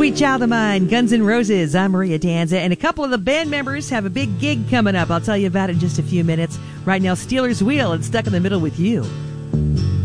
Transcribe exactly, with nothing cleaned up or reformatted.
Sweet Child of Mine, Guns N' Roses. I'm Maria Danza, and a couple of the band members have a big gig coming up. I'll tell you about it in just a few minutes. Right now, Steelers Wheel and Stuck in the Middle with You.